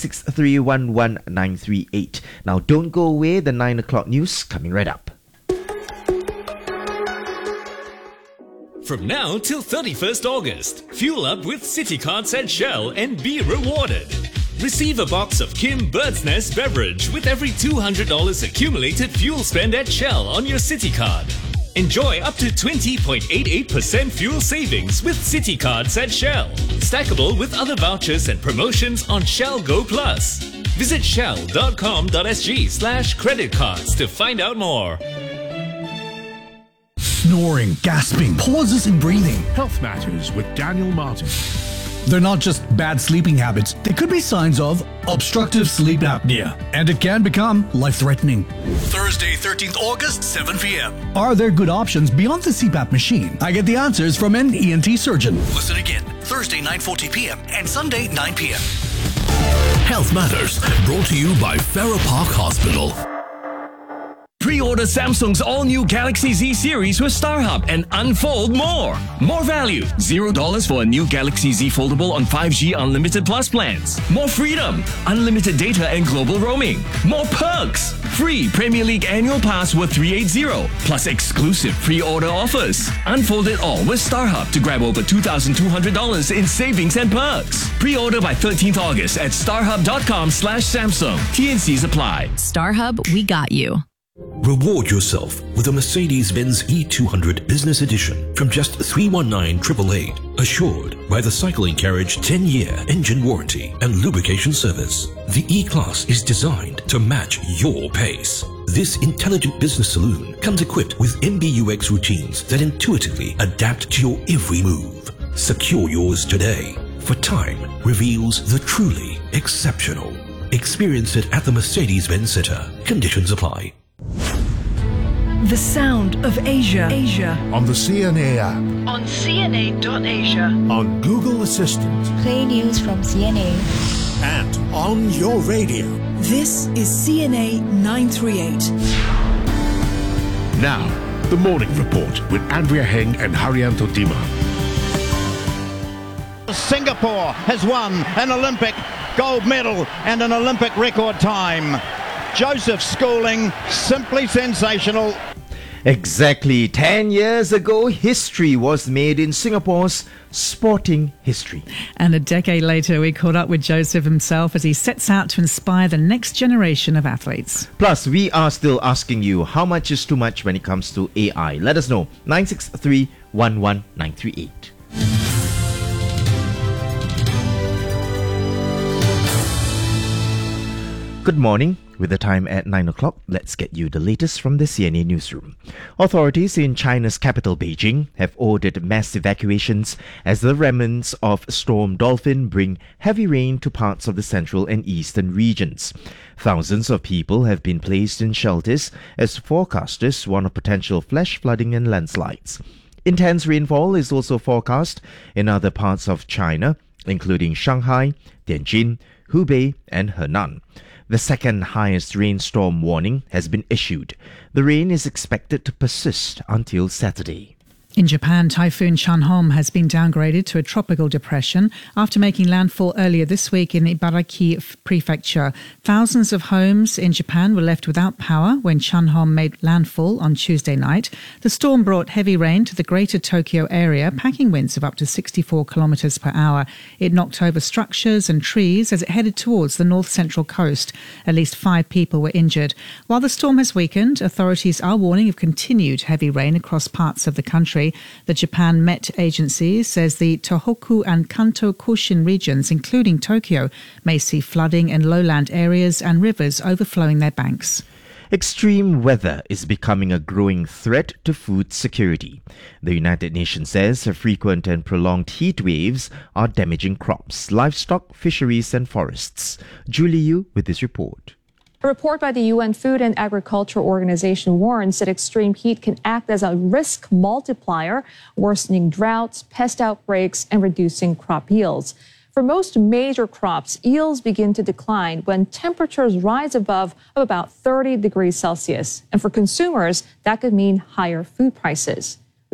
963-11938. Now don't go away, the 9 o'clock news coming right up. From now till 31st August, fuel up with City Cards at Shell and be rewarded. Receive a box of Kim Bird's Nest beverage with every $200 accumulated fuel spend at Shell on your City Card. Enjoy up to 20.88% fuel savings with City Cards at Shell. Stackable with other vouchers and promotions on Shell Go Plus. Visit shell.com.sg/credit cards to find out more. Snoring, gasping, pauses in breathing. Health Matters with Daniel Martin. They're not just bad sleeping habits, they could be signs of obstructive sleep apnea, and it can become life-threatening. Thursday, 13th August, 7 p.m. Are there good options beyond the CPAP machine? I get the answers from an ENT surgeon. Listen again, Thursday, 9:40 p.m. and Sunday, 9 p.m. Health Matters, brought to you by Farrer Park Hospital. Pre-order Samsung's all-new Galaxy Z series with StarHub and unfold more. More value. $0 for a new Galaxy Z Foldable on 5G Unlimited Plus plans. More freedom. Unlimited data and global roaming. More perks. Free Premier League annual pass worth $380. Plus exclusive pre-order offers. Unfold it all with StarHub to grab over $2,200 in savings and perks. Pre-order by 13th August at starhub.com/Samsung. TNCs apply. StarHub, we got you. Reward yourself with a Mercedes-Benz E200 Business Edition from just $319,888, assured by the Cycling Carriage 10-year engine warranty and lubrication service. The E-Class is designed to match your pace. This intelligent business saloon comes equipped with MBUX routines that intuitively adapt to your every move. Secure yours today, for time reveals the truly exceptional. Experience it at the Mercedes-Benz Center. Conditions apply. The sound of Asia. On the CNA app. On CNA.Asia. On Google Assistant. Play news from CNA. And on your radio. This is CNA 938. Now, the Morning Report with Andrea Heng and Haryanto Dima. Singapore has won an Olympic gold medal and an Olympic record time. Joseph Schooling, simply sensational. Exactly 10 years ago, history was made in Singapore's sporting history. And a decade later, we caught up with Joseph himself as he sets out to inspire the next generation of athletes. Plus, we are still asking you, how much is too much when it comes to AI? Let us know. 963-11938. Good morning. With the time at 9 o'clock, let's get you the latest from the CNA newsroom. Authorities in China's capital, Beijing, have ordered mass evacuations as the remnants of Storm Dolphin bring heavy rain to parts of the central and eastern regions. Thousands of people have been placed in shelters as forecasters warn of potential flash flooding and landslides. Intense rainfall is also forecast in other parts of China, including Shanghai, Tianjin, Hubei, and Henan. The second highest rainstorm warning has been issued. The rain is expected to persist until Saturday. In Japan, Typhoon Chunhom has been downgraded to a tropical depression after making landfall earlier this week in Ibaraki Prefecture. Thousands of homes in Japan were left without power when Chunhom made landfall on Tuesday night. The storm brought heavy rain to the greater Tokyo area, packing winds of up to 64 kilometers per hour. It knocked over structures and trees as it headed towards the north-central coast. At least 5 people were injured. While the storm has weakened, authorities are warning of continued heavy rain across parts of the country. The Japan Met Agency says the Tohoku and Kanto Kushin regions, including Tokyo, may see flooding in lowland areas and rivers overflowing their banks. Extreme weather is becoming a growing threat to food security. The United Nations says frequent and prolonged heat waves are damaging crops, livestock, fisheries and forests. Julie Yu with this report. A report by the UN Food and Agriculture Organization warns that extreme heat can act as a risk multiplier, worsening droughts, pest outbreaks, and reducing crop yields. For most major crops, yields begin to decline when temperatures rise above about 30 degrees Celsius. And for consumers, that could mean higher food prices.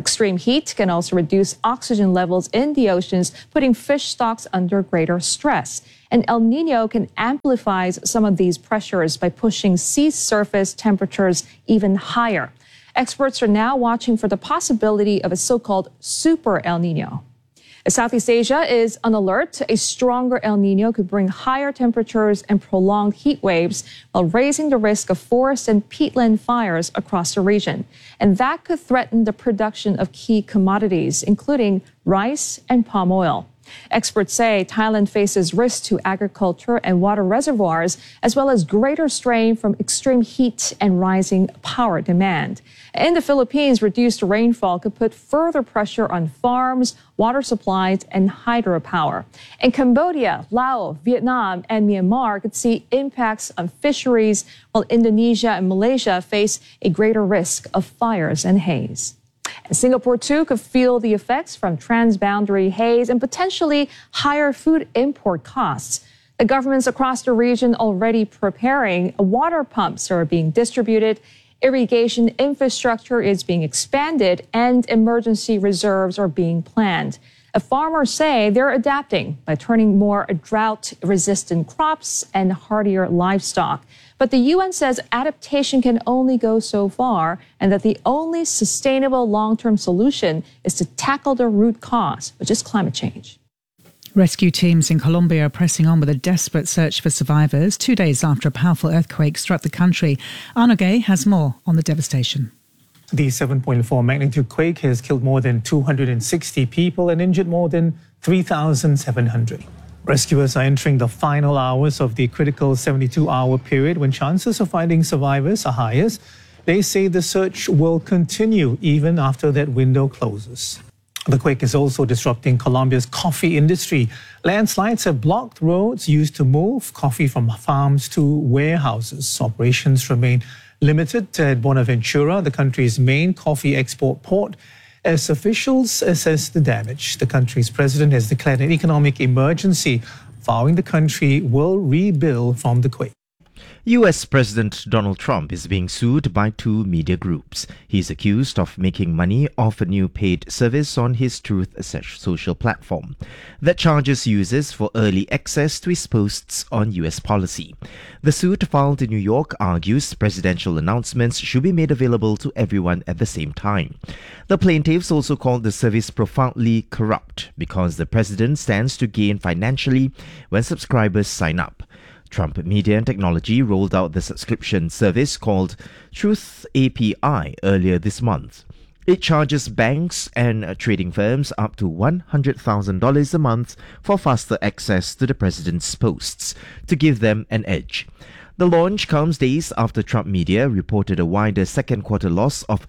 Extreme heat can also reduce oxygen levels in the oceans, putting fish stocks under greater stress. And El Nino can amplify some of these pressures by pushing sea surface temperatures even higher. Experts are now watching for the possibility of a so-called super El Nino. Southeast Asia is on alert. A stronger El Nino could bring higher temperatures and prolonged heat waves while raising the risk of forest and peatland fires across the region. And that could threaten the production of key commodities, including rice and palm oil. Experts say Thailand faces risks to agriculture and water reservoirs, as well as greater strain from extreme heat and rising power demand. In the Philippines, reduced rainfall could put further pressure on farms, water supplies, and hydropower. In Cambodia, Laos, Vietnam, and Myanmar could see impacts on fisheries, while Indonesia and Malaysia face a greater risk of fires and haze. And Singapore, too, could feel the effects from transboundary haze and potentially higher food import costs. The governments across the region already preparing. Water pumps are being distributed, irrigation infrastructure is being expanded, and emergency reserves are being planned. Farmers say they're adapting by turning more drought-resistant crops and hardier livestock. But the UN says adaptation can only go so far, and that the only sustainable long-term solution is to tackle the root cause, which is climate change. Rescue teams in Colombia are pressing on with a desperate search for survivors 2 days after a powerful earthquake struck the country. Arnaud Gay has more on the devastation. The 7.4 magnitude quake has killed more than 260 people and injured more than 3,700. Rescuers are entering the final hours of the critical 72-hour period when chances of finding survivors are highest. They say the search will continue even after that window closes. The quake is also disrupting Colombia's coffee industry. Landslides have blocked roads used to move coffee from farms to warehouses. Operations remain limited at Buenaventura, the country's main coffee export port, as officials assess the damage. The country's president has declared an economic emergency, vowing the country will rebuild from the quake. US President Donald Trump is being sued by two media groups. He is accused of making money off a new paid service on his Truth social platform that charges users for early access to his posts on US policy. The suit filed in New York argues presidential announcements should be made available to everyone at the same time. The plaintiffs also called the service profoundly corrupt because the president stands to gain financially when subscribers sign up. Trump Media and Technology rolled out the subscription service called Truth API earlier this month. It charges banks and trading firms up to $100,000 a month for faster access to the president's posts to give them an edge. The launch comes days after Trump Media reported a wider second quarter loss of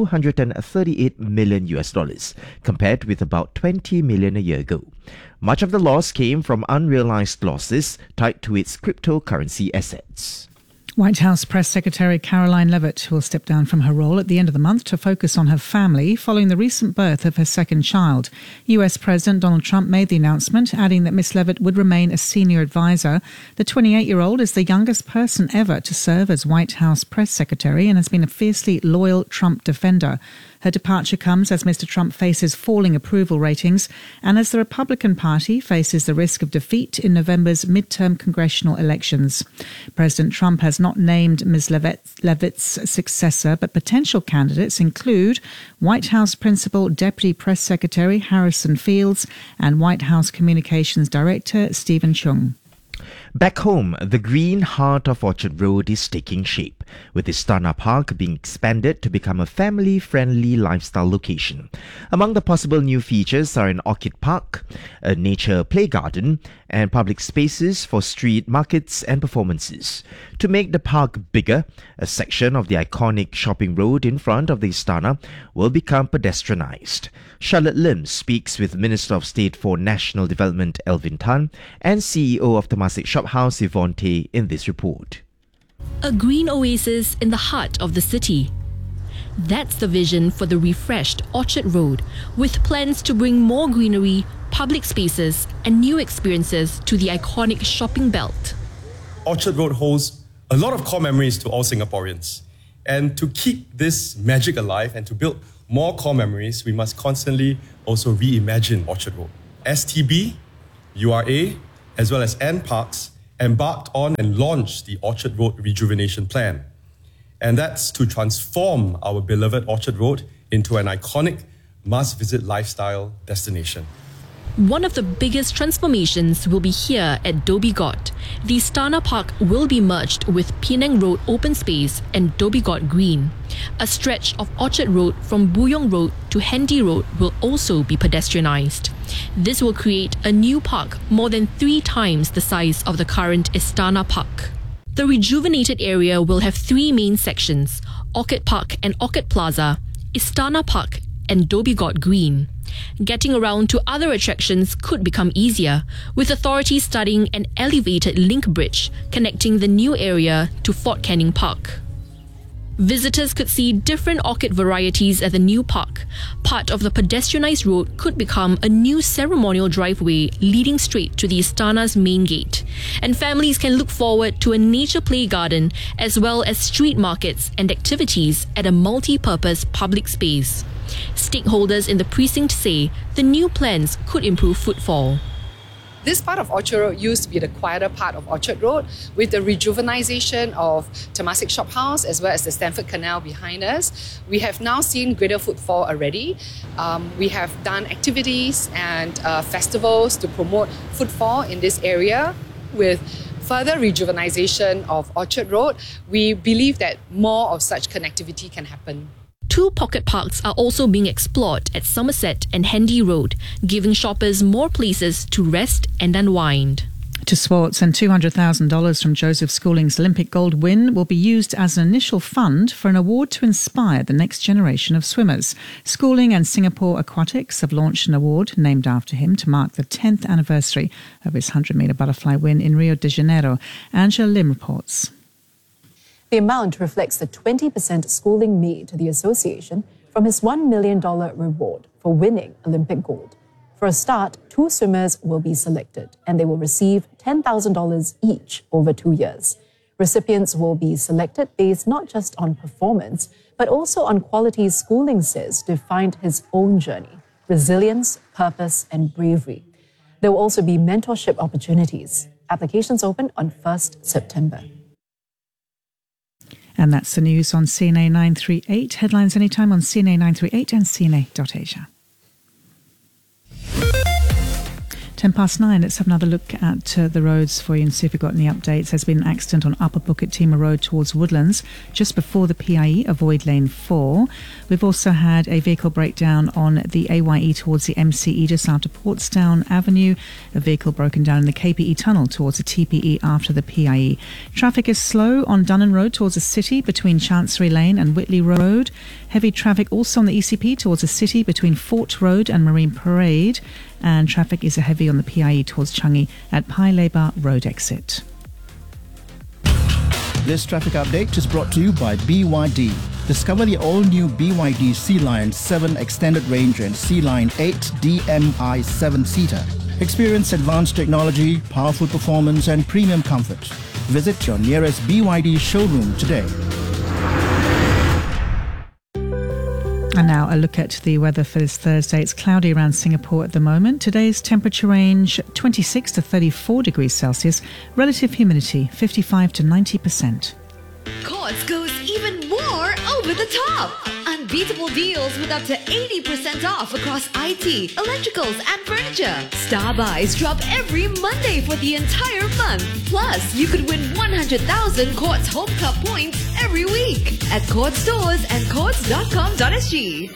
$238 million, compared with about $20 million a year ago. Much of the loss came from unrealized losses tied to its cryptocurrency assets. White House Press Secretary Caroline Leavitt will step down from her role at the end of the month to focus on her family following the recent birth of her second child. US President Donald Trump made the announcement, adding that Ms. Leavitt would remain a senior advisor. The 28-year-old is the youngest person ever to serve as White House Press Secretary and has been a fiercely loyal Trump defender. Her departure comes as Mr. Trump faces falling approval ratings and as the Republican Party faces the risk of defeat in November's midterm congressional elections. President Trump has not named Ms. Leavitt's successor, but potential candidates include White House Principal Deputy Press Secretary Harrison Fields and White House Communications Director Stephen Chung. Back home, the green heart of Orchard Road is taking shape, with Istana Park being expanded to become a family-friendly lifestyle location. Among the possible new features are an orchid park, a nature play garden, and public spaces for street markets and performances. To make the park bigger, a section of the iconic shopping road in front of the Istana will become pedestrianized. Charlotte Lim speaks with Minister of State for National Development Alvin Tan and CEO of Temasek Shophouse Yvonne Tay in this report. A green oasis in the heart of the city. That's the vision for the refreshed Orchard Road, with plans to bring more greenery, public spaces and new experiences to the iconic shopping belt. Orchard Road holds a lot of core memories to all Singaporeans. And to keep this magic alive and to build more core memories, we must constantly also reimagine Orchard Road. STB, URA, as well as NParks embarked on and launched the Orchard Road Rejuvenation Plan. And that's to transform our beloved Orchard Road into an iconic must-visit lifestyle destination. One of the biggest transformations will be here at Dhoby Ghaut. The Istana Park will be merged with Penang Road Open Space and Dhoby Ghaut Green. A stretch of Orchard Road from Buyong Road to Hendy Road will also be pedestrianised. This will create a new park more than 3 times the size of the current Istana Park. The rejuvenated area will have 3 main sections: Orchid Park and Orchid Plaza, Istana Park and Dhoby Ghaut Green. Getting around to other attractions could become easier, with authorities studying an elevated link bridge connecting the new area to Fort Canning Park. Visitors could see different orchid varieties at the new park. Part of the pedestrianised road could become a new ceremonial driveway leading straight to the Istana's main gate. And families can look forward to a nature play garden as well as street markets and activities at a multi-purpose public space. Stakeholders in the precinct say the new plans could improve footfall. This part of Orchard Road used to be the quieter part of Orchard Road. With the rejuvenization of Temasek Shop House as well as the Stamford Canal behind us, we have now seen greater footfall already. We have done activities and festivals to promote footfall in this area. With further rejuvenization of Orchard Road, we believe that more of such connectivity can happen. 2 pocket parks are also being explored at Somerset and Hendy Road, giving shoppers more places to rest and unwind. To sports, and $200,000 from Joseph Schooling's Olympic gold win will be used as an initial fund for an award to inspire the next generation of swimmers. Schooling and Singapore Aquatics have launched an award named after him to mark the 10th anniversary of his 100-metre butterfly win in Rio de Janeiro. Angela Lim reports. The amount reflects the 20% Schooling made to the association from his $1 million reward for winning Olympic gold. For a start, 2 swimmers will be selected and they will receive $10,000 each over 2 years. Recipients will be selected based not just on performance, but also on qualities Schooling says defined his own journey: resilience, purpose, and bravery. There will also be mentorship opportunities. Applications open on 1st September. And that's the news on CNA 938. Headlines anytime on CNA 938 and CNA.Asia. 9:10. Let's have another look at the roads for you and see if we've got any updates. There's been an accident on Upper Bukit Timah Road towards Woodlands just before the PIE. Avoid lane 4. We've also had a vehicle breakdown on the AYE towards the MCE just after Portsdown Avenue. A vehicle broken down in the KPE tunnel towards the TPE after the PIE. Traffic is slow on Dunnan Road towards the city between Chancery Lane and Whitley Road. Heavy traffic also on the ECP towards the city between Fort Road and Marine Parade. And traffic is heavy on the PIE towards Changi at Pai Lebar Road exit. This traffic update is brought to you by BYD. Discover the all-new BYD Sea Lion 7 Extended Range and Sea Lion 8 DMI 7-seater. Experience advanced technology, powerful performance and premium comfort. Visit your nearest BYD showroom today. And now a look at the weather for this Thursday. It's cloudy around Singapore at the moment. Today's temperature range 26 to 34 degrees Celsius. Relative humidity 55 to 90%. Courts goes even more over the top. Unbeatable deals with up to 80% off across IT, electricals and furniture. Star buys drop every Monday for the entire month. Plus, you could win 100,000 Courts Home Cup points every week at Courts stores and courts.com.sg.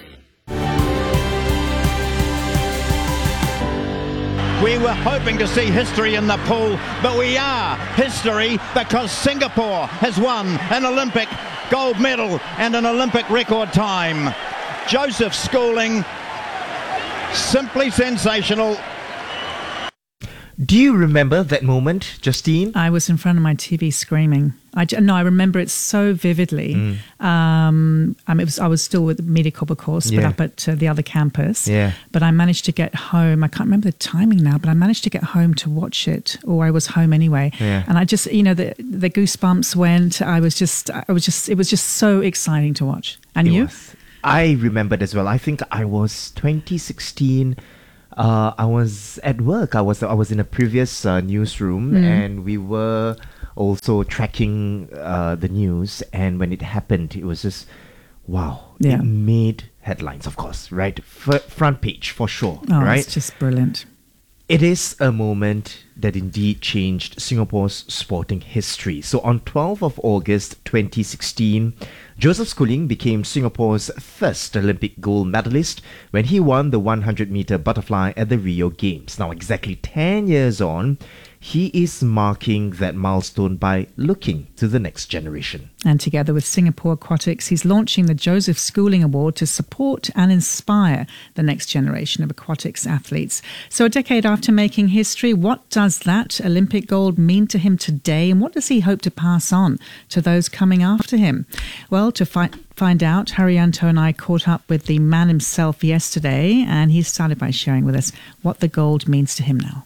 We were hoping to see history in the pool, but we are history because Singapore has won an Olympic gold medal and an Olympic record time. Joseph Schooling, simply sensational. Do you remember that moment, Justine? I was in front of my TV screaming. I remember it so vividly. I was still with Mediacorp, of course, but up at the other campus. Yeah. But I managed to get home. I can't remember the timing now, but I managed to get home to watch it, or I was home anyway. Yeah. And I just, the goosebumps went. It was just so exciting to watch. And you? I remembered as well. I think I was 2016. I was at work. I was in a previous newsroom, and we were also tracking the news. And when it happened, it was just wow. Yeah. It made headlines, of course, right? Front page for sure, Oh, right? it's just brilliant. It is a moment that indeed changed Singapore's sporting history. So on 12th of August 2016, Joseph Schooling became Singapore's first Olympic gold medalist when he won the 100-meter butterfly at the Rio Games. Now, exactly 10 years on, he is marking that milestone by looking to the next generation. And together with Singapore Aquatics, he's launching the Joseph Schooling Award to support and inspire the next generation of aquatics athletes. So a decade after making history, what does that Olympic gold mean to him today? And what does he hope to pass on to those coming after him? Well, to find out, Haryanto and I caught up with the man himself yesterday, and he started by sharing with us what the gold means to him now.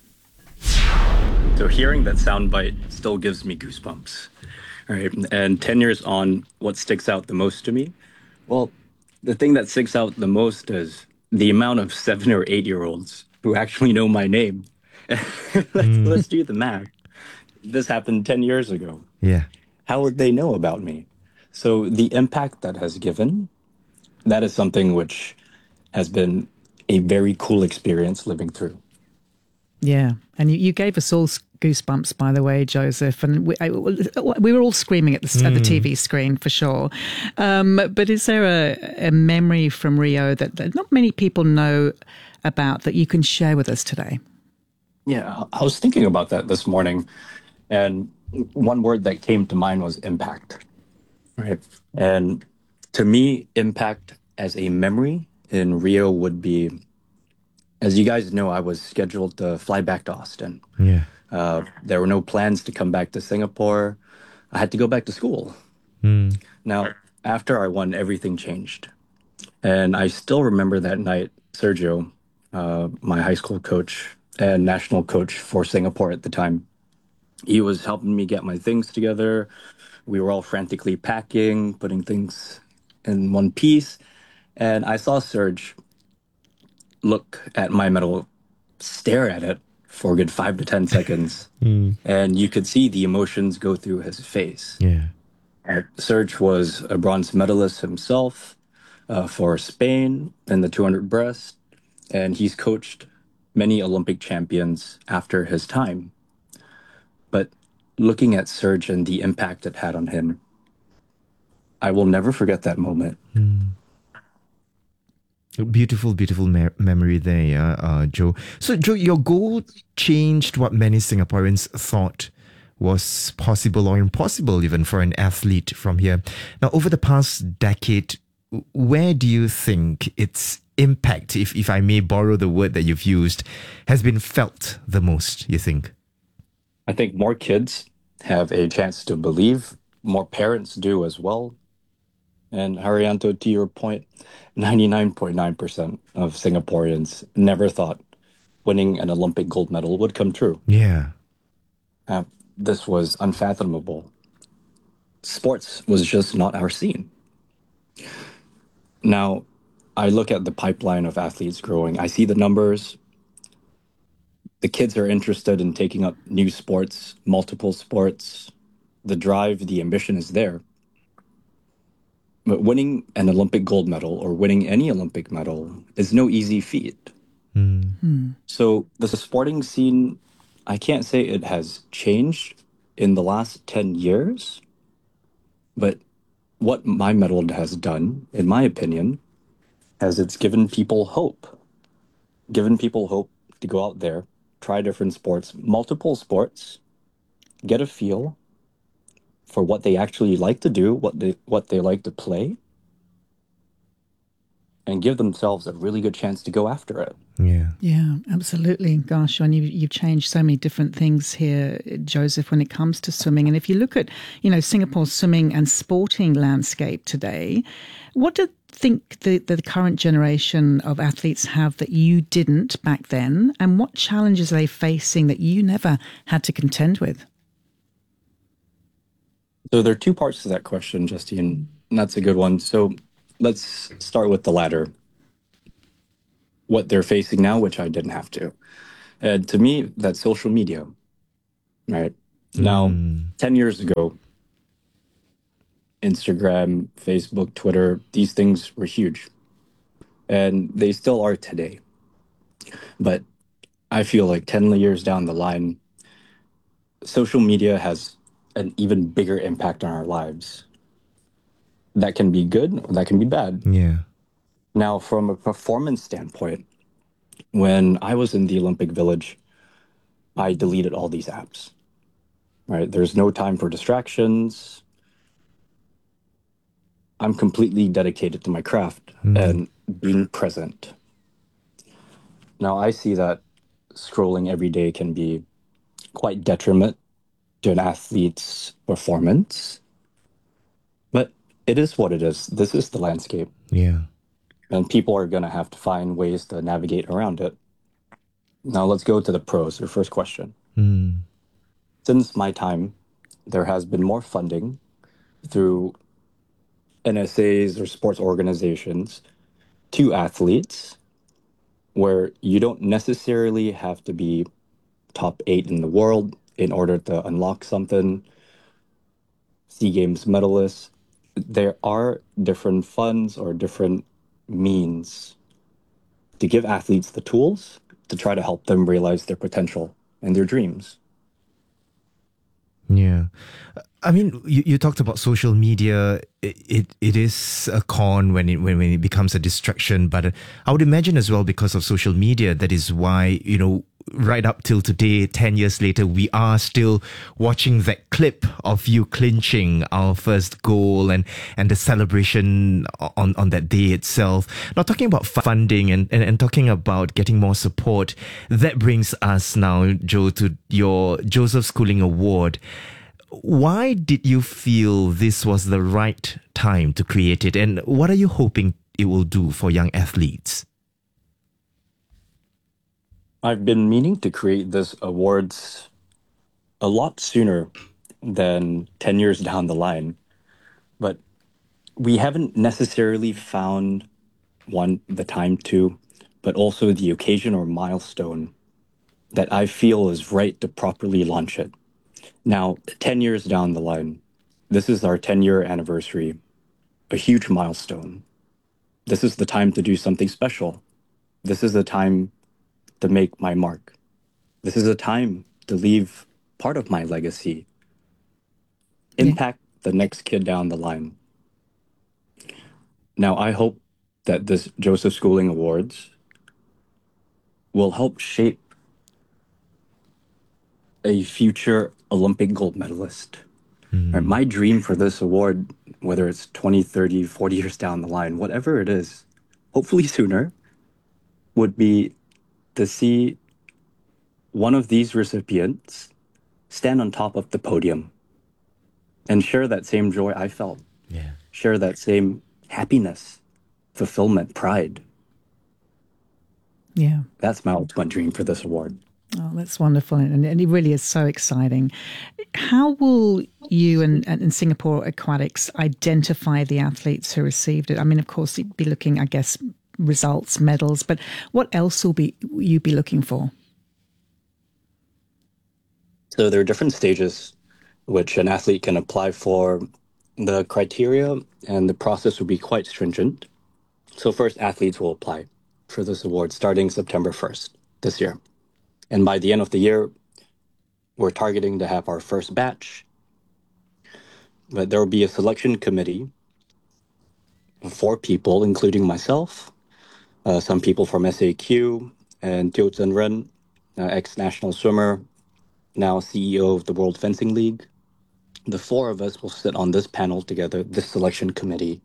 So hearing that soundbite still gives me goosebumps. All right. And 10 years on, what sticks out the most to me? Well, the thing that sticks out the most is the amount of 7 or 8 year olds who actually know my name. Let's do the math. This happened 10 years ago. Yeah. How would they know about me? So the impact that has given, that is something which has been a very cool experience living through. Yeah, and you gave us all goosebumps, by the way, Joseph, and we were all screaming at the TV screen for sure. But is there a memory from Rio that not many people know about that you can share with us today? Yeah, I was thinking about that this morning, and one word that came to mind was impact. Right, and to me, impact as a memory in Rio would be, as you guys know, I was scheduled to fly back to Austin. Yeah. There were no plans to come back to Singapore. I had to go back to school. Now, after I won, everything changed. And I still remember that night, Sergio, my high school coach and national coach for Singapore at the time, he was helping me get my things together. We were all frantically packing, putting things in one piece. And I saw Serge look at my medal, stare at it for a good 5 to 10 seconds. And you could see the emotions go through his face. Yeah. Serge was a bronze medalist himself for Spain in the 200 breast. And he's coached many Olympic champions after his time. But looking at Serge and the impact it had on him, I will never forget that moment. Beautiful, beautiful memory there, Joe. So, Joe, your goal changed what many Singaporeans thought was possible or impossible even for an athlete from here. Now, over the past decade, where do you think its impact, if I may borrow the word that you've used, has been felt the most, you think? I think more kids have a chance to believe. More parents do as well. And Haryanto, to your point, 99.9% of Singaporeans never thought winning an Olympic gold medal would come true. Yeah. This was unfathomable. Sports was just not our scene. Now, I look at the pipeline of athletes growing. I see the numbers. The kids are interested in taking up new sports, multiple sports. The drive, the ambition is there. But winning an Olympic gold medal or winning any Olympic medal is no easy feat. So the sporting scene, I can't say it has changed in the last 10 years, but what my medal has done, in my opinion, is it's given people hope. Given people hope to go out there, try different sports, multiple sports, get a feel for what they actually like to do, what they like to play, and give themselves a really good chance to go after it. Yeah, absolutely. Gosh, and you've changed so many different things here, Joseph, when it comes to swimming. And if you look at, Singapore's swimming and sporting landscape today, what do you think the current generation of athletes have that you didn't back then? And what challenges are they facing that you never had to contend with? So there are two parts to that question, Justine, and that's a good one. So let's start with the latter. What they're facing now, which I didn't have to. And to me, that's social media, right? Now, 10 years ago, Instagram, Facebook, Twitter, these things were huge. And they still are today. But I feel like 10 years down the line, social media has an even bigger impact on our lives. That can be good, or that can be bad. Yeah. Now, from a performance standpoint, when I was in the Olympic Village, I deleted all these apps, right? There's no time for distractions. I'm completely dedicated to my craft and being present. Now, I see that scrolling every day can be quite detriment to an athlete's performance, but it is what it is. This is the landscape. Yeah. And people are going to have to find ways to navigate around it. Now, let's go to the pros, your first question. Since my time, there has been more funding through NSAs or sports organizations to athletes, where you don't necessarily have to be top 8 in the world in order to unlock something. SEA Games medalists. There are different funds or different means to give athletes the tools to try to help them realize their potential and their dreams. Yeah. I mean, you talked about social media. It is a con when it becomes a distraction. But I would imagine as well, because of social media, that is why, right up till today, 10 years later, we are still watching that clip of you clinching our first goal and the celebration on that day itself. Now, talking about funding and talking about getting more support, that brings us now, Joe, to your Joseph Schooling Award. Why did you feel this was the right time to create it? And what are you hoping it will do for young athletes? I've been meaning to create this awards a lot sooner than 10 years down the line, but we haven't necessarily found the time to, but also the occasion or milestone that I feel is right to properly launch it. Now, 10 years down the line, this is our 10-year anniversary, a huge milestone. This is the time to do something special. This is the time to make my mark. This is a time to leave part of my legacy, impact the next kid down the line. Now, I hope that this Joseph Schooling Awards will help shape a future Olympic gold medalist. Right, my dream for this award, whether it's 20, 30, 40 years down the line, whatever it is, hopefully sooner, would be to see one of these recipients stand on top of the podium and share that same joy I felt. Yeah. Share that same happiness, fulfillment, pride. Yeah. That's my ultimate dream for this award. Oh, that's wonderful. And it really is so exciting. How will you and Singapore Aquatics identify the athletes who received it? I mean, of course, you'd be looking, I guess, results, medals, but what else will you be looking for? So there are different stages which an athlete can apply for. The criteria and the process will be quite stringent. So first, athletes will apply for this award starting September 1st this year. And by the end of the year, we're targeting to have our first batch. But there will be a selection committee of 4 people, including myself, some people from SAQ, and Teo Chen Ren, ex-national swimmer, now CEO of the World Fencing League. The 4 of us will sit on this panel together, this selection committee,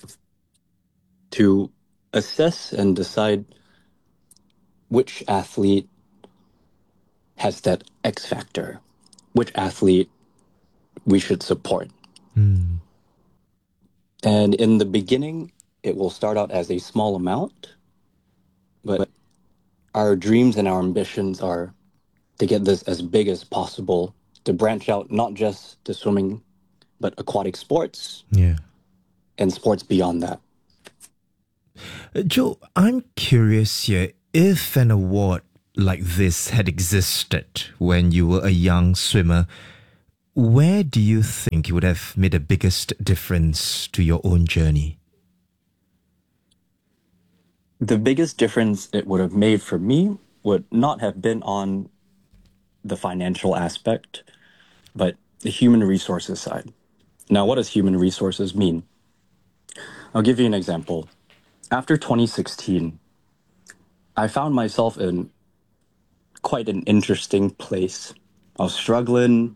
to assess and decide which athlete has that X factor, which athlete we should support. And in the beginning, it will start out as a small amount, but our dreams and our ambitions are to get this as big as possible, to branch out not just to swimming, but aquatic sports and sports beyond that. Joe, I'm curious here, if an award like this had existed when you were a young swimmer, where do you think it would have made the biggest difference to your own journey? The biggest difference it would have made for me would not have been on the financial aspect, but the human resources side. Now, what does human resources mean? I'll give you an example. After 2016, I found myself in quite an interesting place. I was struggling.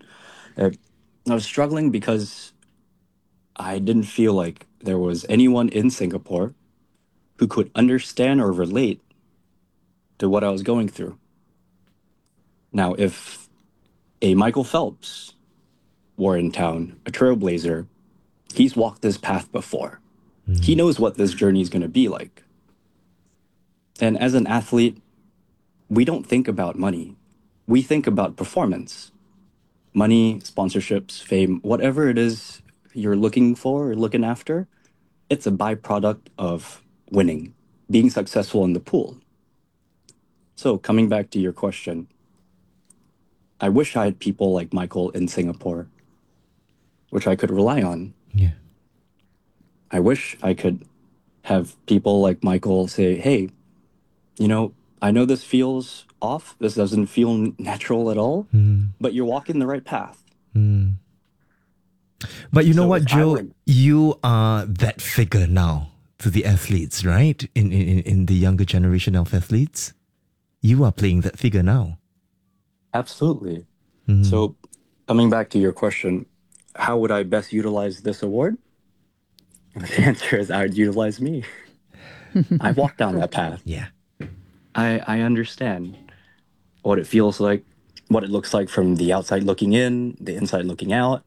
Because I didn't feel like there was anyone in Singapore who could understand or relate to what I was going through. Now, if a Michael Phelps were in town, a trailblazer, he's walked this path before. He knows what this journey is going to be like. And as an athlete, we don't think about money. We think about performance. Money, sponsorships, fame, whatever it is you're looking for or looking after, it's a byproduct of winning, being successful in the pool. So coming back to your question, I wish I had people like Michael in Singapore, which I could rely on. Yeah. I wish I could have people like Michael say, hey, I know this feels off. This doesn't feel natural at all, but you're walking the right path. But you know what, Joe? You are that figure now to the athletes, right? In the younger generation of athletes. You are playing that figure now. Absolutely. So coming back to your question, how would I best utilize this award? The answer is I would utilize me. I walked down that path. Yeah. I understand what it feels like, what it looks like from the outside looking in, the inside looking out.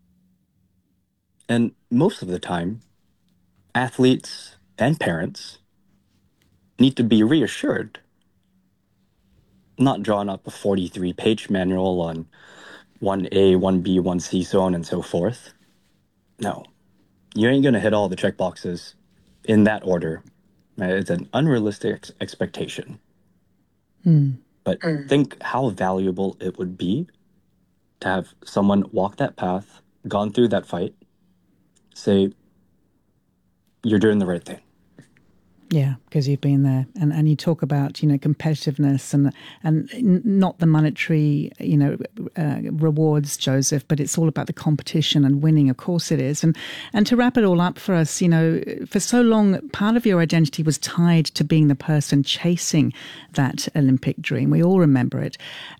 And most of the time, athletes and parents need to be reassured, not drawn up a 43-page manual on 1A, 1B, 1C, so on and so forth. No, you ain't going to hit all the check boxes in that order. It's an unrealistic expectation. But think how valuable it would be to have someone walk that path, gone through that fight, say, you're doing the right thing. Yeah, because you've been there, and you talk about competitiveness and not the monetary rewards, Joseph, but it's all about the competition and winning. Of course, it is. And to wrap it all up for us, for so long, part of your identity was tied to being the person chasing that Olympic dream. We all remember it.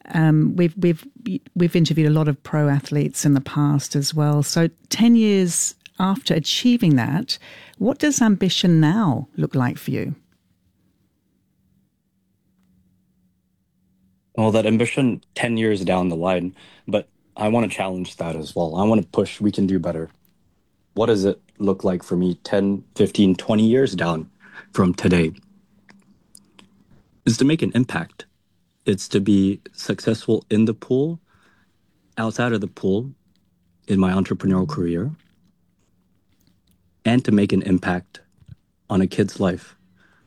We've interviewed a lot of pro athletes in the past as well. So 10 years after achieving that, what does ambition now look like for you? Well, that ambition 10 years down the line, but I want to challenge that as well. I want to push, we can do better. What does it look like for me 10, 15, 20 years down from today? Is to make an impact. It's to be successful in the pool, outside of the pool, in my entrepreneurial career, and to make an impact on a kid's life.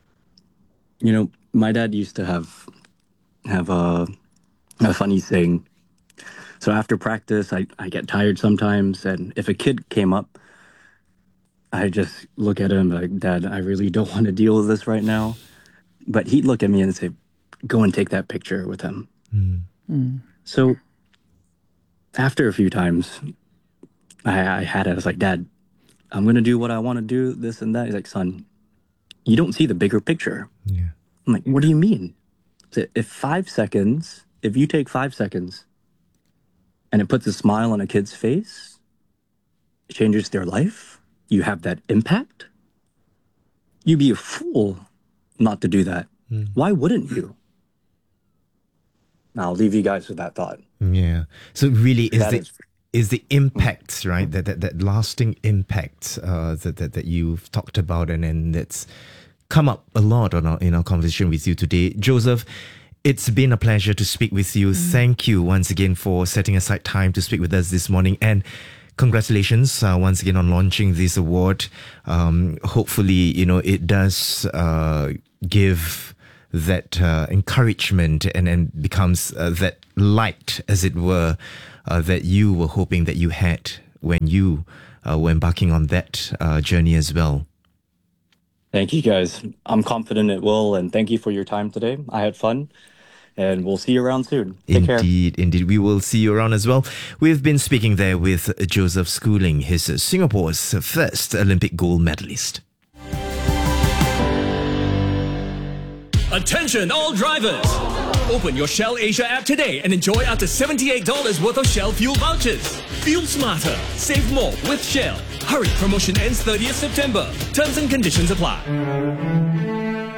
My dad used to have a funny saying. So after practice, I get tired sometimes, and if a kid came up, I just look at him like, Dad, I really don't want to deal with this right now. But he'd look at me and say, go and take that picture with him. So after a few times, I was like, Dad, I'm going to do what I want to do, this and that. He's like, son, you don't see the bigger picture. Yeah. I'm like, what do you mean? So if you take 5 seconds and it puts a smile on a kid's face, it changes their life, you have that impact, you'd be a fool not to do that. Why wouldn't you? I'll leave you guys with that thought. Yeah. So really is the impact, right? That lasting impact that you've talked about, and that's come up a lot in our conversation with you today. Joseph, it's been a pleasure to speak with you. Thank you once again for setting aside time to speak with us this morning. And Congratulations once again on launching this award. Hopefully, it does give that encouragement and becomes that light, as it were, that you were hoping that you had when you were embarking on that journey as well. Thank you, guys. I'm confident it will, and thank you for your time today. I had fun. And we'll see you around soon. Take care. Indeed. We will see you around as well. We've been speaking there with Joseph Schooling, his Singapore's first Olympic gold medalist. Attention all drivers! Open your Shell Asia app today and enjoy up to $78 worth of Shell fuel vouchers. Fuel smarter, save more with Shell. Hurry, promotion ends 30th September. Terms and conditions apply.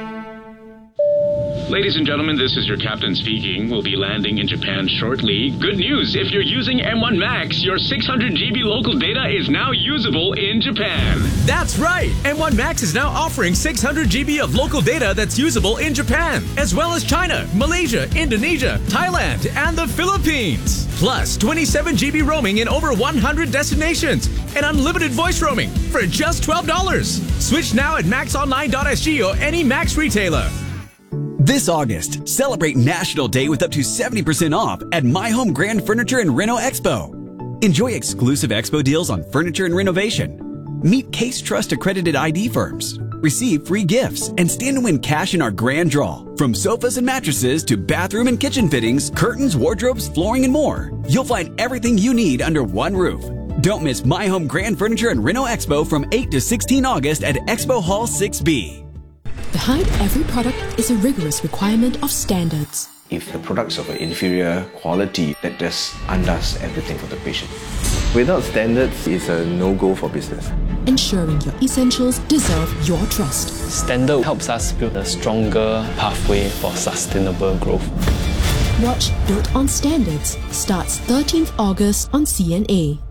Ladies and gentlemen, this is your captain speaking. We'll be landing in Japan shortly. Good news, if you're using M1 Max, your 600 GB local data is now usable in Japan. That's right! M1 Max is now offering 600 GB of local data that's usable in Japan, as well as China, Malaysia, Indonesia, Thailand, and the Philippines. Plus, 27 GB roaming in over 100 destinations, and unlimited voice roaming for just $12. Switch now at maxonline.sg or any Max retailer. This August, celebrate National Day with up to 70% off at My Home Grand Furniture and Reno Expo. Enjoy exclusive expo deals on furniture and renovation. Meet Case Trust accredited ID firms. Receive free gifts and stand to win cash in our grand draw. From sofas and mattresses to bathroom and kitchen fittings, curtains, wardrobes, flooring, and more. You'll find everything you need under one roof. Don't miss My Home Grand Furniture and Reno Expo from 8 to 16 August at Expo Hall 6B. Behind every product is a rigorous requirement of standards. If the product's of an inferior quality, that just undoes everything for the patient. Without standards, it's a no-go for business. Ensuring your essentials deserve your trust. Standard helps us build a stronger pathway for sustainable growth. Watch Built on Standards starts 13th August on CNA.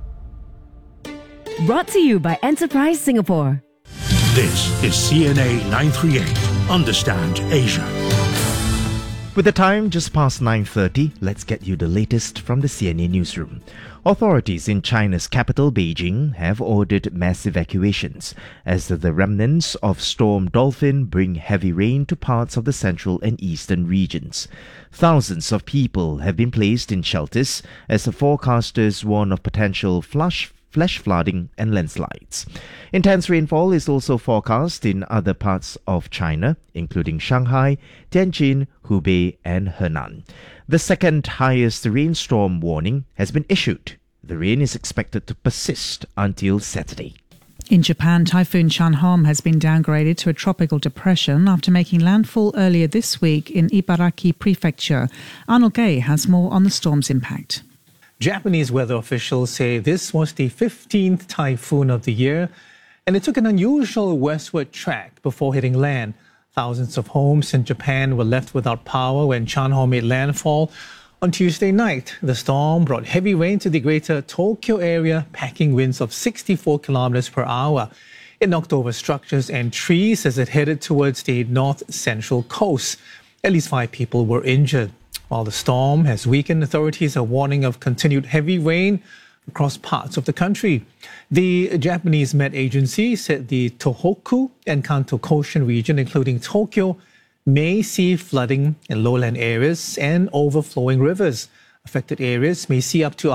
Brought to you by Enterprise Singapore. This is CNA 938. Understand Asia. With the time just past 9:30, let's get you the latest from the CNA newsroom. Authorities in China's capital, Beijing, have ordered mass evacuations as the remnants of Storm Dolphin bring heavy rain to parts of the central and eastern regions. Thousands of people have been placed in shelters as the forecasters warn of potential flash flooding and landslides. Intense rainfall is also forecast in other parts of China, including Shanghai, Tianjin, Hubei, and Henan. The second highest rainstorm warning has been issued. The rain is expected to persist until Saturday. In Japan, Typhoon Chanhom has been downgraded to a tropical depression after making landfall earlier this week in Ibaraki Prefecture. Arnold Gay has more on the storm's impact. Japanese weather officials say this was the 15th typhoon of the year, and it took an unusual westward track before hitting land. Thousands of homes in Japan were left without power when Chanhom made landfall. On Tuesday night, the storm brought heavy rain to the greater Tokyo area, packing winds of 64 kilometers per hour. It knocked over structures and trees as it headed towards the north-central coast. At least 5 people were injured. While the storm has weakened, authorities are warning of continued heavy rain across parts of the country. The Japanese Met Agency said the Tohoku and Kanto coastal region, including Tokyo, may see flooding in lowland areas and overflowing rivers. Affected areas may see up to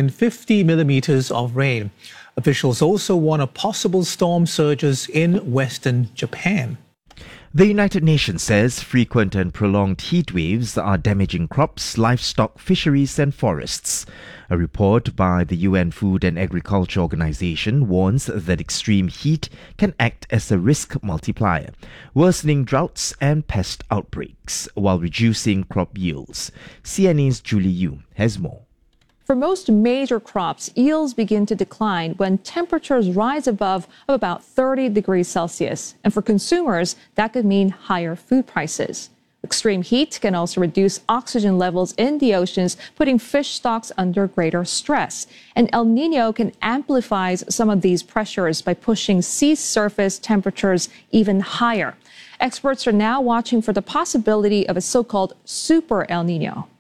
150 millimeters of rain. Officials also warn of possible storm surges in western Japan. The United Nations says frequent and prolonged heat waves are damaging crops, livestock, fisheries and forests. A report by the UN Food and Agriculture Organization warns that extreme heat can act as a risk multiplier, worsening droughts and pest outbreaks while reducing crop yields. CNA's Julie Yu has more. For most major crops, yields begin to decline when temperatures rise above about 30 degrees Celsius. And for consumers, that could mean higher food prices. Extreme heat can also reduce oxygen levels in the oceans, putting fish stocks under greater stress. And El Niño can amplify some of these pressures by pushing sea surface temperatures even higher. Experts are now watching for the possibility of a so-called super El Niño.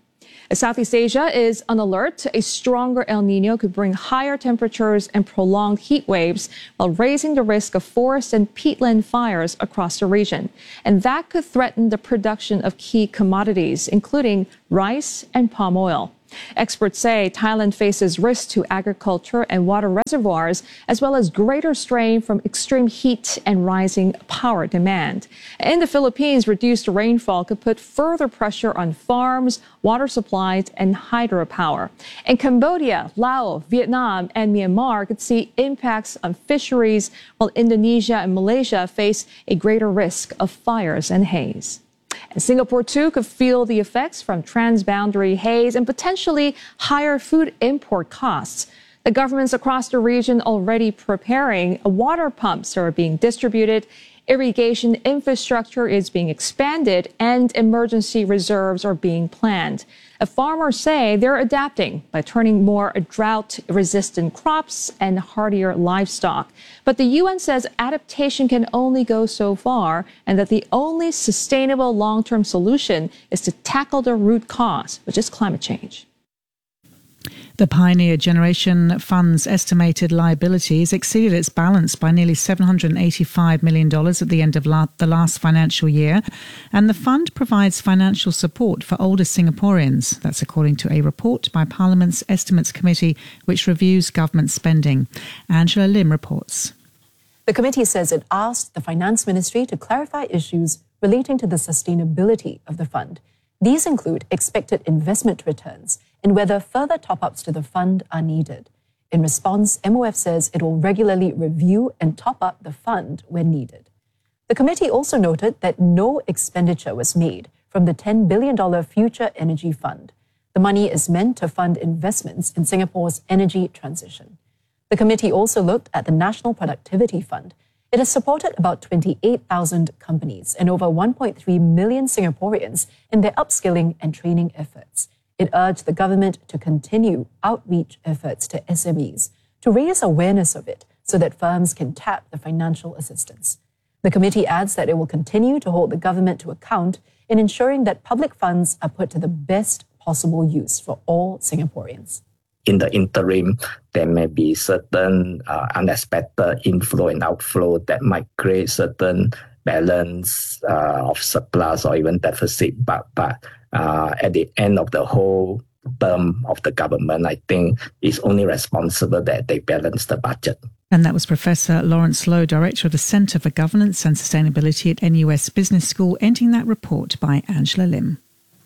Southeast Asia is on alert. A stronger El Nino could bring higher temperatures and prolonged heat waves while raising the risk of forest and peatland fires across the region. And that could threaten the production of key commodities, including rice and palm oil. Experts say Thailand faces risks to agriculture and water reservoirs, as well as greater strain from extreme heat and rising power demand. In the Philippines, reduced rainfall could put further pressure on farms, water supplies, and hydropower. In Cambodia, Laos, Vietnam, and Myanmar could see impacts on fisheries, while Indonesia and Malaysia face a greater risk of fires and haze. And Singapore, too, could feel the effects from transboundary haze and potentially higher food import costs. The governments across the region already preparing. Water pumps are being distributed, irrigation infrastructure is being expanded, and emergency reserves are being planned. Farmers say they're adapting by turning more drought-resistant crops and hardier livestock. But the UN says adaptation can only go so far, and that the only sustainable long-term solution is to tackle the root cause, which is climate change. The Pioneer Generation Fund's estimated liabilities exceeded its balance by nearly $785 million at the end of the last financial year, and the fund provides financial support for older Singaporeans. That's according to a report by Parliament's Estimates Committee, which reviews government spending. Angela Lim reports. The committee says it asked the Finance Ministry to clarify issues relating to the sustainability of the fund. These include expected investment returns and whether further top-ups to the fund are needed. In response, MOF says it will regularly review and top up the fund when needed. The committee also noted that no expenditure was made from the $10 billion Future Energy Fund. The money is meant to fund investments in Singapore's energy transition. The committee also looked at the National Productivity Fund. It has supported about 28,000 companies and over 1.3 million Singaporeans in their upskilling and training efforts. It urged the government to continue outreach efforts to SMEs to raise awareness of it so that firms can tap the financial assistance. The committee adds that it will continue to hold the government to account in ensuring that public funds are put to the best possible use for all Singaporeans. In the interim, there may be certain unexpected inflow and outflow that might create certain balance of surplus or even deficit. But at the end of the whole term of the government, I think it's only responsible that they balance the budget. And that was Professor Lawrence Loh, Director of the Centre for Governance and Sustainability at NUS Business School, ending that report by Angela Lim.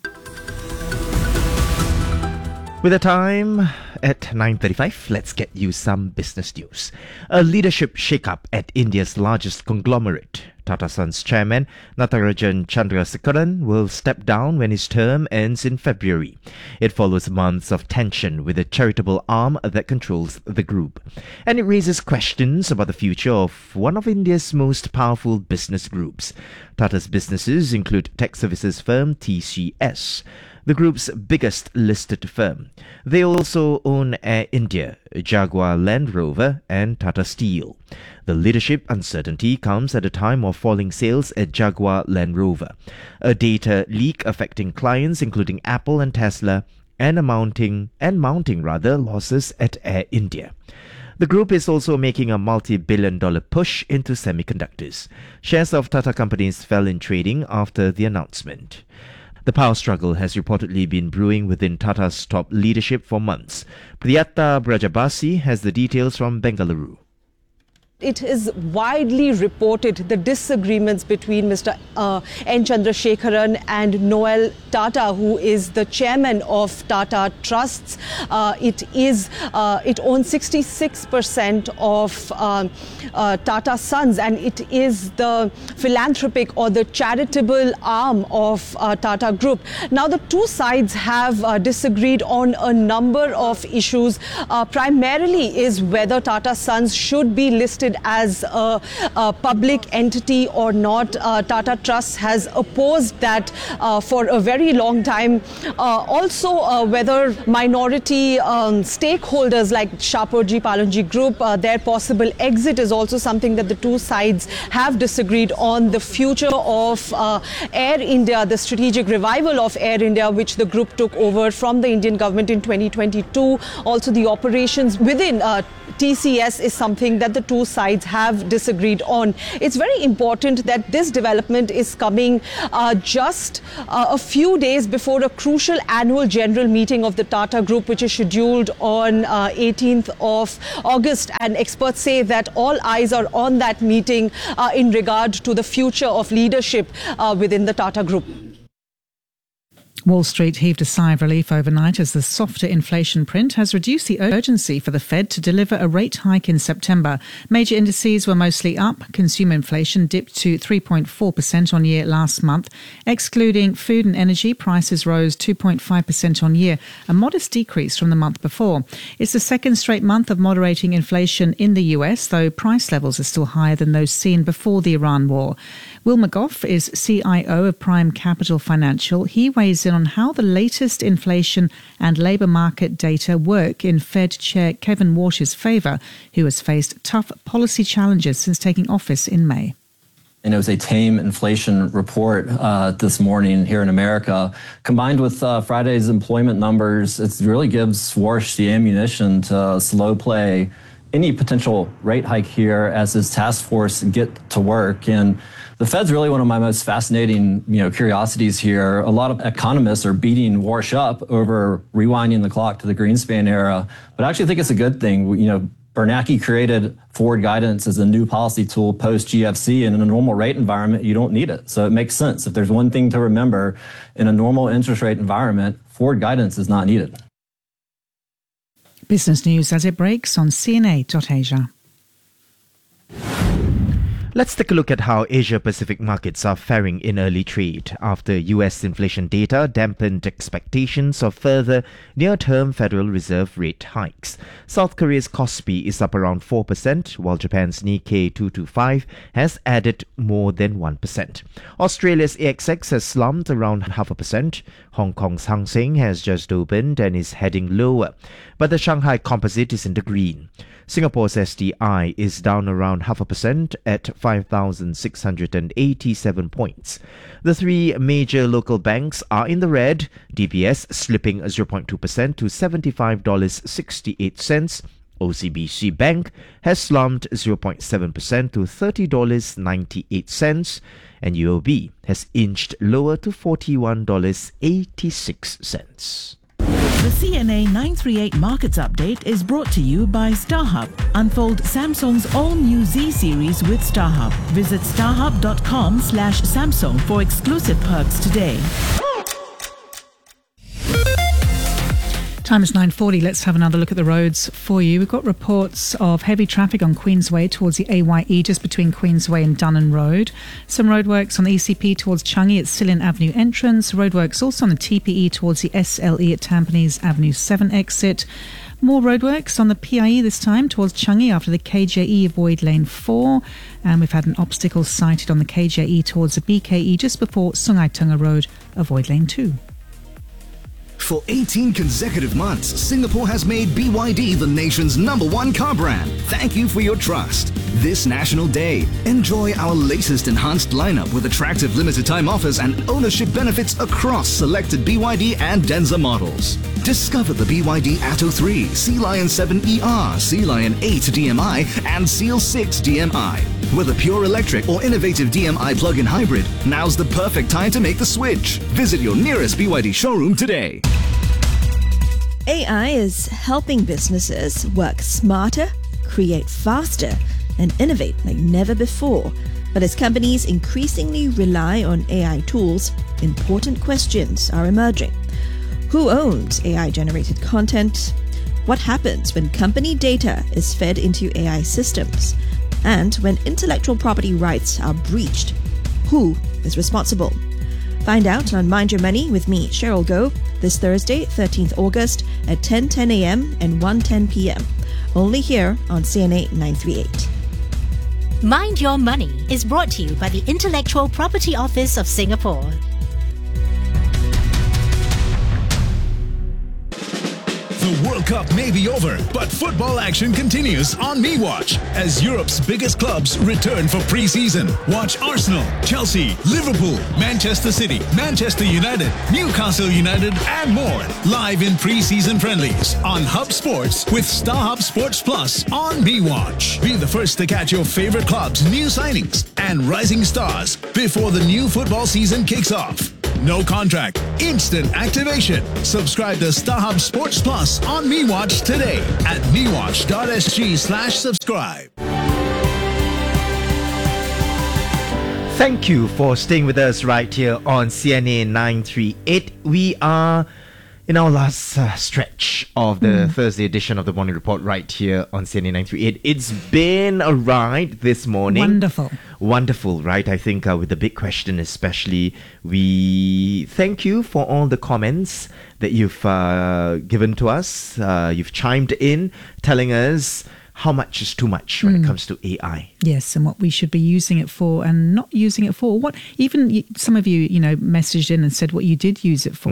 With the time at 9:35, let's get you some business news. A leadership shake-up at India's largest conglomerate. Tata Sons chairman Natarajan Chandrasekaran will step down when his term ends in February. It follows months of tension with the charitable arm that controls the group. And it raises questions about the future of one of India's most powerful business groups. Tata's businesses include tech services firm TCS, the group's biggest listed firm. They also own Air India, Jaguar Land Rover and Tata Steel. The leadership uncertainty comes at a time of falling sales at Jaguar Land Rover, a data leak affecting clients including Apple and Tesla, and mounting losses at Air India. The group is also making a multi-billion-dollar push into semiconductors. Shares of Tata companies fell in trading after the announcement. The power struggle has reportedly been brewing within Tata's top leadership for months. Priyata Brajabasi has the details from Bengaluru. It is widely reported the disagreements between Mr. N. Chandrasekaran and Noel Tata, who is the chairman of Tata Trusts. It owns 66% of Tata Sons, and it is the philanthropic or the charitable arm of Tata Group. Now, the two sides have disagreed on a number of issues. Primarily is whether Tata Sons should be listed treated as a public entity or not. Tata Trust has opposed that for a very long time. Also, whether minority stakeholders like Shapoorji Pallonji Group, their possible exit is also something that the two sides have disagreed on. The future of Air India, the strategic revival of Air India, which the group took over from the Indian government in 2022. Also, the operations within TCS is something that the two sides have disagreed on. It's very important that this development is coming just a few days before a crucial annual general meeting of the Tata Group, which is scheduled on 18th of August. And experts say that all eyes are on that meeting in regard to the future of leadership within the Tata Group. Wall Street heaved a sigh of relief overnight as the softer inflation print has reduced the urgency for the Fed to deliver a rate hike in September. Major indices were mostly up. Consumer inflation dipped to 3.4% on year last month. Excluding food and energy, prices rose 2.5% on year, a modest decrease from the month before. It's the second straight month of moderating inflation in the US, though price levels are still higher than those seen before the Iran war. Will McGough is CIO of Prime Capital Financial. He weighs in on how the latest inflation and labour market data work in Fed Chair Kevin Warsh's favour, who has faced tough policy challenges since taking office in May. And it was a tame inflation report this morning here in America. Combined with Friday's employment numbers, it really gives Warsh the ammunition to slow play any potential rate hike here as his task force get to work. And the Fed's really one of my most fascinating, curiosities here. A lot of economists are beating Warsh up over rewinding the clock to the Greenspan era, but I actually think it's a good thing. Bernanke created forward guidance as a new policy tool post GFC, and in a normal rate environment, you don't need it. So it makes sense. If there's one thing to remember, in a normal interest rate environment, forward guidance is not needed. Business news as it breaks on CNA.Asia. Let's take a look at how Asia-Pacific markets are faring in early trade after US inflation data dampened expectations of further near-term Federal Reserve rate hikes. South Korea's Kospi is up around 4%, while Japan's Nikkei 225 has added more than 1%. Australia's ASX has slumped around 0.5%. Hong Kong's Hang Seng has just opened and is heading lower, but the Shanghai Composite is in the green. Singapore's STI is down around 0.5% at 5,687 points. The three major local banks are in the red, DBS slipping 0.2% to $75.68. OCBC Bank has slumped 0.7% to $30.98, and UOB has inched lower to $41.86. The CNA 938 Markets Update is brought to you by StarHub. Unfold Samsung's all-new Z series with StarHub. Visit starhub.com/Samsung for exclusive perks today. Time is 9:40. Let's have another look at the roads for you. We've got reports of heavy traffic on Queensway towards the AYE, just between Queensway and Dunnan Road. Some roadworks on the ECP towards Changi at Sillian Avenue entrance. Roadworks also on the TPE towards the SLE at Tampines Avenue 7 exit. More roadworks on the PIE this time towards Changi after the KJE avoid lane 4. And we've had an obstacle sighted on the KJE towards the BKE just before Sungai Tengah Road, avoid lane 2. For 18 consecutive months, Singapore has made BYD the nation's #1 car brand. Thank you for your trust. This National Day, enjoy our latest enhanced lineup with attractive limited-time offers and ownership benefits across selected BYD and Denza models. Discover the BYD Atto 3, Sea Lion 7 ER, Sea Lion 8 DMI, and Seal 6 DMI. Whether pure electric or innovative DMI plug-in hybrid, now's the perfect time to make the switch. Visit your nearest BYD showroom today. AI is helping businesses work smarter, create faster, and innovate like never before. But as companies increasingly rely on AI tools, important questions are emerging. Who owns AI-generated content? What happens when company data is fed into AI systems? And when intellectual property rights are breached, who is responsible? Find out on Mind Your Money with me, Cheryl Goh, this Thursday, 13th August at 10:10 a.m. and 1:10 p.m. Only here on CNA 938. Mind Your Money is brought to you by the Intellectual Property Office of Singapore. The World Cup may be over, but football action continues on MeWatch as Europe's biggest clubs return for pre-season. Watch Arsenal, Chelsea, Liverpool, Manchester City, Manchester United, Newcastle United and more live in pre-season friendlies on Hub Sports with StarHub Sports Plus on MeWatch. Be the first to catch your favorite clubs' new signings and rising stars before the new football season kicks off. No contract, instant activation. Subscribe to StarHub Sports Plus on MeWatch today at mewatch.sg/subscribe. Thank you for staying with us right here on CNA 938. We are in our last stretch of the Thursday edition of the Morning Report right here on CNA 938. It's been a ride this morning. Wonderful, right? I think with the big question especially, we thank you for all the comments that you've given to us. You've chimed in telling us how much is too much when it comes to AI. Yes, and what we should be using it for and not using it for. What even some of you, messaged in and said what you did use it for.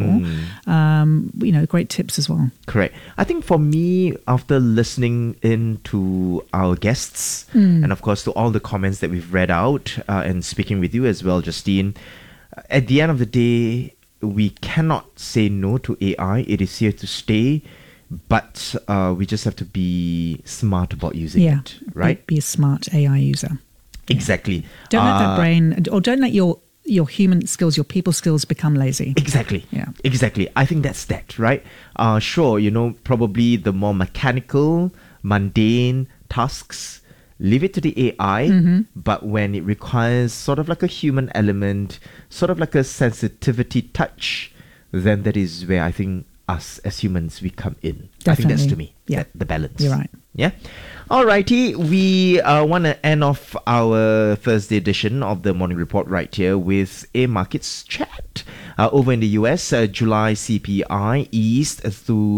Great tips as well. Correct. I think for me, after listening in to our guests and of course to all the comments that we've read out and speaking with you as well, Justine, at the end of the day, we cannot say no to AI. It is here to stay. But we just have to be smart about using it, right? Be a smart AI user. Exactly. Don't let that brain, or don't let your human skills, your people skills become lazy. Exactly. Yeah. Exactly. I think that's that, right? Sure, probably the more mechanical, mundane tasks, leave it to the AI. But when it requires sort of like a human element, sort of like a sensitivity touch, then that is where I think us as humans, we come in. Definitely. I think that's to me, the balance. You're right. Yeah. Alrighty, we want to end off our Thursday edition of the Morning Report right here with a markets chat. Over in the US, July CPI eased to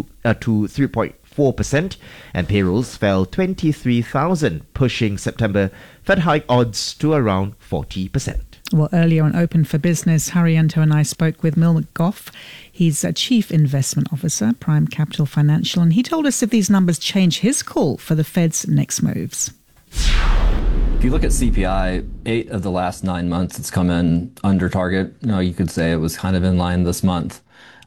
3.4% and payrolls fell 23,000, pushing September Fed hike odds to around 40%. Well, earlier on Open for Business, Haryanto and I spoke with Mil McGough. He's a Chief Investment Officer, Prime Capital Financial, and he told us if these numbers change his call for the Fed's next moves. If you look at CPI, 8 of the last 9 months, it's come in under target. You could say it was kind of in line this month.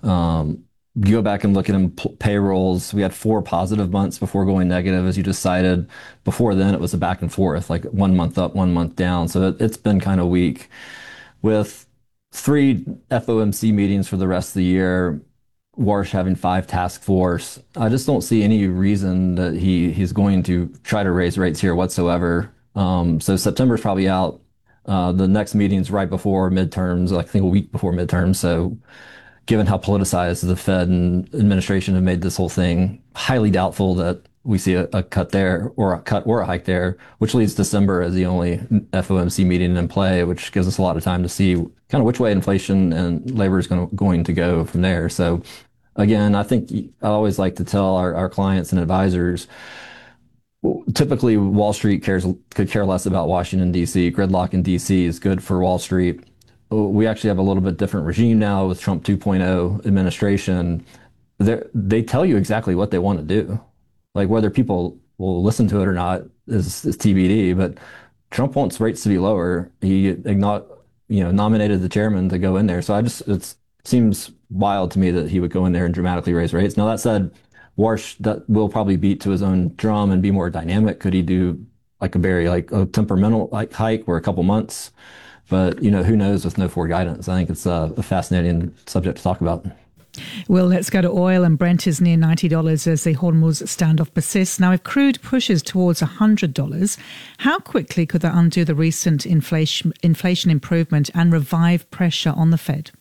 You go back and look at payrolls. We had 4 positive months before going negative, as you just cited. Before then, it was a back and forth, like 1 month up, 1 month down. So it's been kind of weak. With 3 FOMC meetings for the rest of the year, Warsh having 5 task force, I just don't see any reason that he's going to try to raise rates here whatsoever. So September's probably out. The next meeting's right before midterms, I think a week before midterms. So given how politicized the Fed and administration have made this whole thing, highly doubtful that we see a cut there or a hike there, which leaves December as the only FOMC meeting in play, which gives us a lot of time to see kind of which way inflation and labor is going to go from there. So again, I think I always like to tell our clients and advisors, typically Wall Street could care less about Washington, D.C. Gridlock in D.C. is good for Wall Street. We actually have a little bit different regime now with Trump 2.0 administration. They tell you exactly what they want to do. Like whether people will listen to it or not is TBD, but Trump wants rates to be lower. He nominated the chairman to go in there. So it seems wild to me that he would go in there and dramatically raise rates. Now that said, Warsh that will probably beat to his own drum and be more dynamic. Could he do like a temperamental hike or a couple months? But, who knows with no forward guidance. I think it's a fascinating subject to talk about. Well, let's go to oil, and Brent is near $90 as the Hormuz standoff persists. Now, if crude pushes towards $100, how quickly could that undo the recent inflation improvement and revive pressure on the Fed?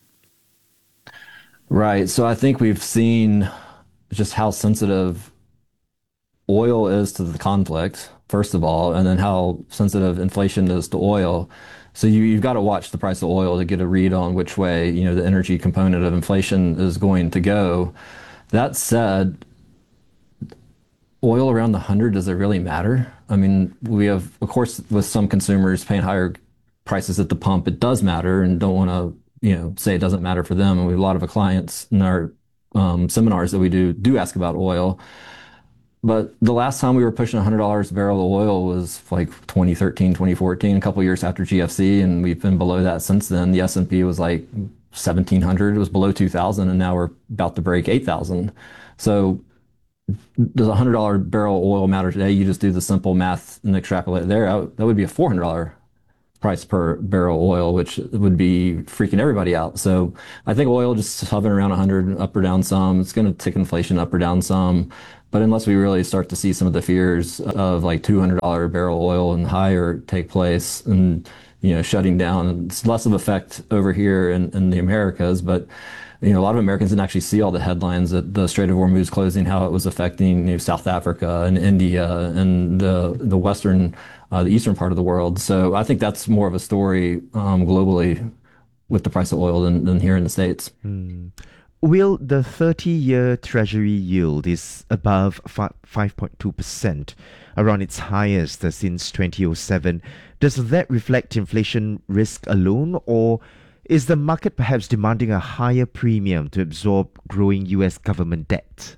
Right. So I think we've seen just how sensitive oil is to the conflict, first of all, and then how sensitive inflation is to oil. So you've got to watch the price of oil to get a read on which way, the energy component of inflation is going to go. That said, oil around the 100, does it really matter? I mean, we have, of course, with some consumers paying higher prices at the pump, it does matter, and don't want to, say it doesn't matter for them. And we have a lot of clients in our seminars that we do ask about oil. But the last time we were pushing $100 a barrel of oil was like 2013, 2014, a couple of years after GFC, and we've been below that since then. The S&P was like 1,700, it was below 2,000, and now we're about to break 8,000. So does a $100 barrel of oil matter today? You just do the simple math and extrapolate there. That would be a $400 price per barrel of oil, which would be freaking everybody out. So I think oil just hovering around 100, up or down some. It's going to tick inflation up or down some. But unless we really start to see some of the fears of like $200 barrel oil and higher take place and, shutting down, it's less of effect over here in the Americas. But, a lot of Americans didn't actually see all the headlines that the Strait of Hormuz closing, how it was affecting South Africa and India and the Western, the eastern part of the world. So I think that's more of a story globally with the price of oil than here in the States. Will the 30-year Treasury yield is above 5.2%, around its highest since 2007. Does that reflect inflation risk alone, or is the market perhaps demanding a higher premium to absorb growing U.S. government debt?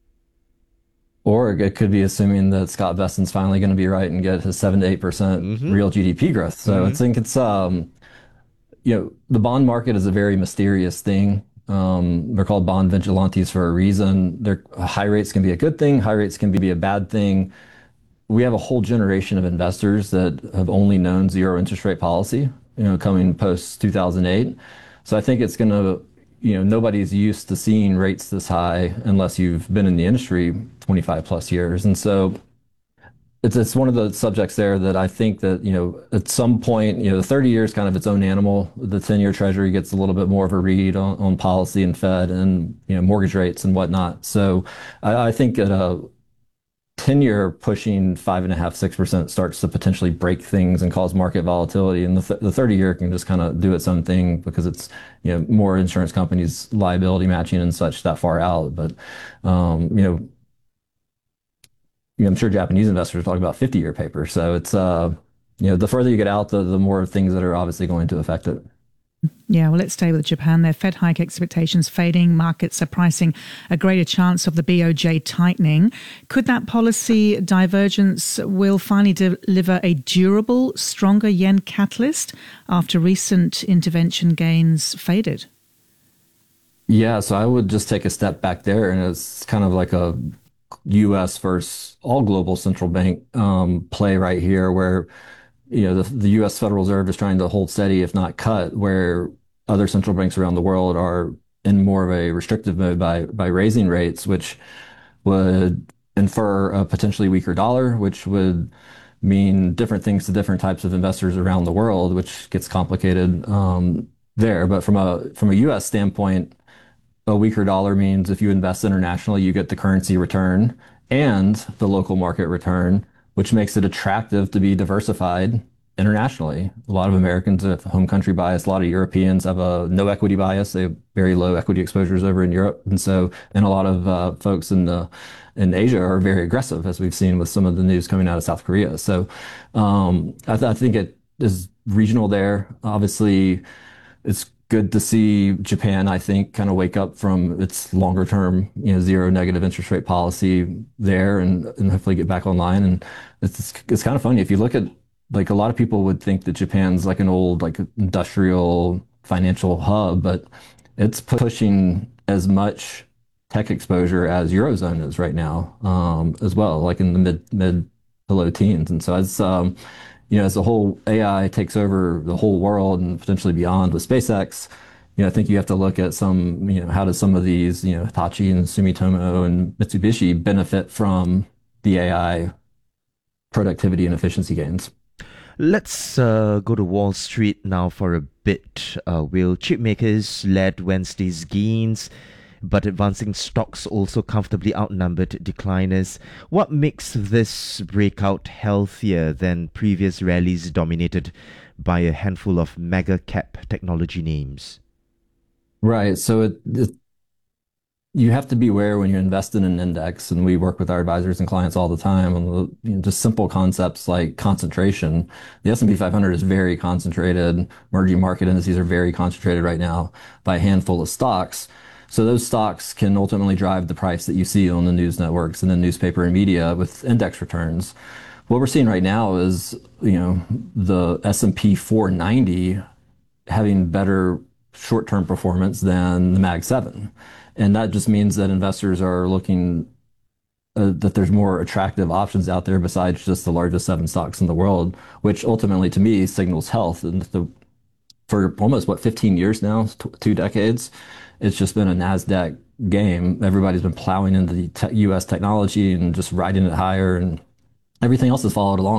Or it could be assuming that Scott Bessent's finally going to be right and get his 7 to 8% real GDP growth. So I think it's, the bond market is a very mysterious thing. They're called bond vigilantes for a reason. High rates can be a good thing. High rates can be a bad thing. We have a whole generation of investors that have only known zero interest rate policy, coming post 2008. So I think it's going to, nobody's used to seeing rates this high unless you've been in the industry 25 plus years. And so it's one of the subjects there that I think that, at some point, the 30 years kind of its own animal. The 10-year Treasury gets a little bit more of a read on policy and Fed and, mortgage rates and whatnot. So I think at a 10-year pushing 5.5%, 6% starts to potentially break things and cause market volatility. And the 30-year can just kind of do its own thing because it's, more insurance companies liability matching and such that far out. But, I'm sure Japanese investors are talking about 50-year paper. So it's, the further you get out, the more things that are obviously going to affect it. Yeah, well, let's stay with Japan. Their Fed hike expectations fading. Markets are pricing a greater chance of the BOJ tightening. Could that policy divergence will finally deliver a durable, stronger yen catalyst after recent intervention gains faded? Yeah, so I would just take a step back there, and it's kind of like a U.S. versus all global central bank play right here, where the U.S. Federal Reserve is trying to hold steady, if not cut, where other central banks around the world are in more of a restrictive mode by raising rates, which would infer a potentially weaker dollar, which would mean different things to different types of investors around the world, which gets complicated there. But from a U.S. standpoint, a weaker dollar means if you invest internationally, you get the currency return and the local market return, which makes it attractive to be diversified internationally. A lot of Americans have home country bias. A lot of Europeans have a no equity bias. They have very low equity exposures over in Europe. And a lot of folks in Asia are very aggressive, as we've seen with some of the news coming out of South Korea. So I think it is regional there. Obviously, it's good to see Japan, I think, kind of wake up from its longer term, zero negative interest rate policy there and hopefully get back online. And it's kind of funny. If you look at, like, a lot of people would think that Japan's like an old, like, industrial financial hub, but it's pushing as much tech exposure as Eurozone is right now, as well, like in the mid to low teens. And so as the whole AI takes over the whole world and potentially beyond with SpaceX, I think you have to look at how does some of these, Hitachi and Sumitomo and Mitsubishi benefit from the AI productivity and efficiency gains. Let's go to Wall Street now for a bit. Will chip makers led Wednesday's gains, but advancing stocks also comfortably outnumbered decliners. What makes this breakout healthier than previous rallies dominated by a handful of mega cap technology names? Right. So you have to be aware when you're invested in an index, and we work with our advisors and clients all the time on just simple concepts like concentration. The S&P 500 is very concentrated. Emerging market indices are very concentrated right now by a handful of stocks. So those stocks can ultimately drive the price that you see on the news networks and the newspaper and media with index returns. What we're seeing right now is, the S&P 490 having better short-term performance than the Mag 7. And that just means that investors are looking that there's more attractive options out there besides just the largest 7 stocks in the world, which ultimately to me signals health. And for almost 15 years now, 2 decades, it's just been a NASDAQ game. Everybody's been plowing into the U.S. technology and just riding it higher, and everything else has followed along.